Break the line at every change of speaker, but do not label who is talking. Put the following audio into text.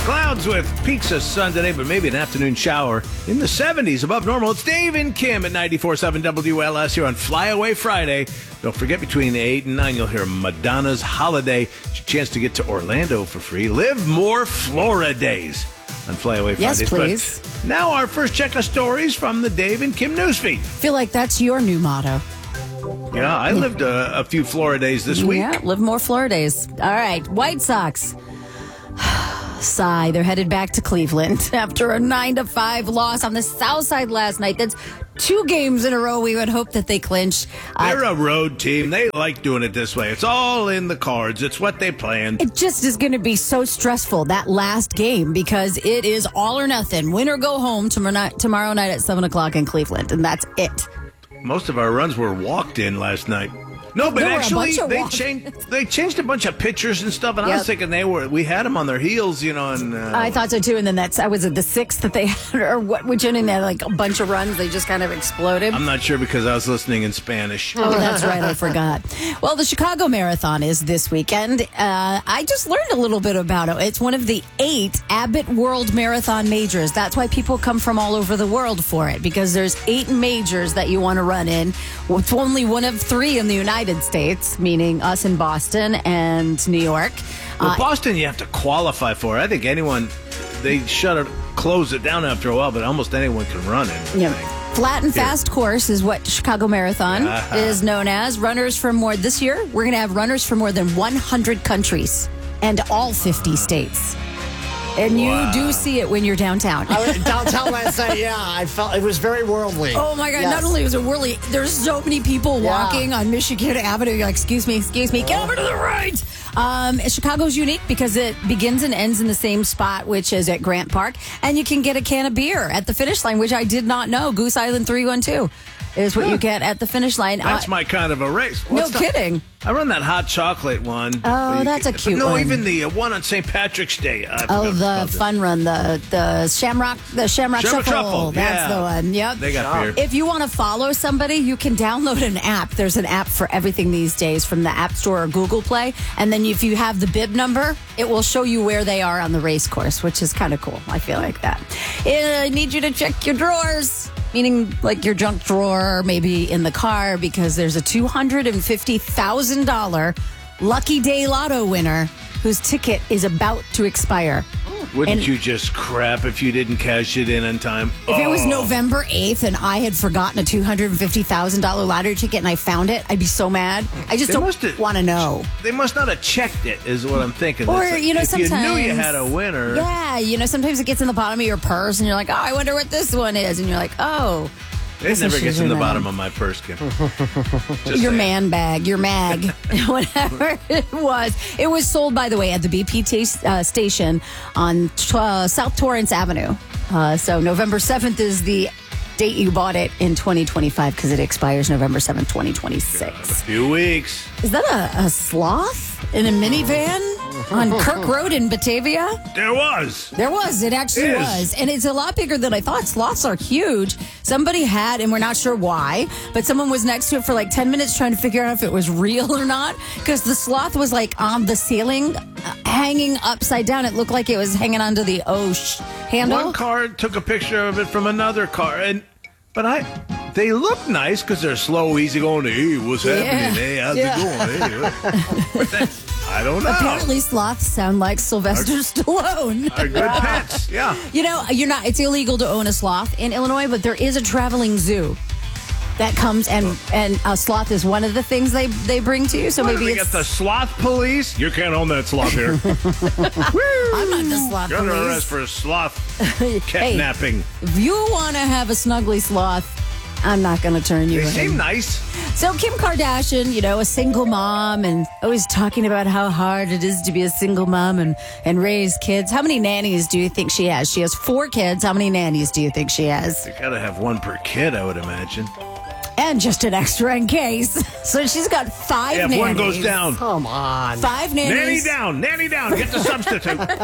Clouds with peaks of sun today, but maybe an afternoon shower in the 70s above normal. It's Dave and Kim at 94.7 WLS here on Flyaway Friday. Don't forget, between 8 and 9, you'll hear Madonna's Holiday. It's your chance to get to Orlando for free. Live more Flora days on Flyaway Fridays.
Yes, please.
But now our first check of stories from the Dave and Kim newsfeed.
I feel like that's your new motto.
Yeah, I lived a few Flora days this week.
Yeah, live more Flora days. All right, White Sox. Sigh, they're headed back to Cleveland after a 9-5 loss on the South Side last night. That's 2 games in a row we would hope that they clinch.
They're a road team. They like doing it this way. It's all in the cards. It's what they planned.
It just is going to be so stressful, that last game, because it is all or nothing. Win or go home tomorrow night at 7 o'clock in Cleveland, and that's it.
Most of our runs were walked in last night. No, but actually, they changed a bunch of pitchers and stuff, and I was thinking we had them on their heels, you know. And
I thought so too. And then was it the 6th that they had, or which inning they had like a bunch of runs? They just kind of exploded.
I'm not sure because I was listening in Spanish.
Oh, that's right, I forgot. Well, the Chicago Marathon is this weekend. I just learned a little bit about it. It's one of the 8 Abbott World Marathon majors. That's why people come from all over the world for it, because there's 8 majors that you want to run in. It's only one of 3 in the United States, meaning us in Boston and New York.
Well, Boston you have to qualify for. I think they close it down after a while, but almost anyone can run it.
Yeah. Flat and fast course is what Chicago Marathon is known as. This year, we're going to have runners from more than 100 countries and all 50 states. And you do see it when you're downtown.
I was downtown last night, I felt it was very worldly.
Oh, my God. Yes. Not only was it worldly, there's so many people walking on Michigan Avenue. You're like, excuse me, get over to the right. Chicago's unique because it begins and ends in the same spot, which is at Grant Park. And you can get a can of beer at the finish line, which I did not know. Goose Island 312 is what you get at the finish line.
That's my kind of a race.
Kidding.
I run that hot chocolate one.
Oh, that's a cute one.
No, even the one on St. Patrick's Day.
The fun run, the Shamrock Shuffle. That's the one. Yep.
They got beer.
If you want to follow somebody, you can download an app. There's an app for everything these days from the App Store or Google Play. And then if you have the bib number, it will show you where they are on the race course, which is kind of cool. I feel like that. I need you to check your drawers. Meaning like your junk drawer, maybe in the car, because there's a $250,000 Lucky Day Lotto winner whose ticket is about to expire.
Wouldn't you just crap if you didn't cash it in time?
If it was November 8th and I had forgotten a $250,000 lottery ticket and I found it, I'd be so mad. I just don't want to know.
They must not have checked it, is what I'm thinking.
Or,
if
sometimes
you knew you had a winner.
Yeah, sometimes it gets in the bottom of your purse and you're like, oh, I wonder what this one is. And you're like, oh.
It never gets in the bottom of my purse, Kim.
Your man bag, your mag, whatever it was. It was sold, by the way, at the BP station on South Torrance Avenue. So November 7th is the date you bought it in 2025 because it expires November 7th, 2026.
God, a few weeks.
Is that a sloth in a minivan on Kirk Road in Batavia?
There was.
It actually was. And it's a lot bigger than I thought. Sloths are huge. Somebody had, and we're not sure why, but someone was next to it for like 10 minutes trying to figure out if it was real or not, because the sloth was like on the ceiling, hanging upside down. It looked like it was hanging onto the handle.
One car took a picture of it from another car, but they look nice because they're slow, easy going. Hey, what's happening? Hey, how's it going? Hey, I don't know.
Apparently, sloths sound like Sylvester Stallone.
Are good pets, yeah.
It's illegal to own a sloth in Illinois, but there is a traveling zoo that comes, and a sloth is one of the things they bring to you. So maybe
it's the sloth police. You can't own that sloth here.
I'm not the sloth
You're
police.
under arrest for sloth kidnapping.
If you want to have a snuggly sloth, I'm not going to turn you in.
They seem nice.
So Kim Kardashian, a single mom, and always talking about how hard it is to be a single mom and raise kids. How many nannies do you think she has? She has 4 kids. How many nannies do you think she has?
You got to have 1 per kid, I would imagine.
And just an extra in case. So she's got 5 nannies.
If one goes down.
Come on.
5 nannies.
Nanny down. Get the substitute.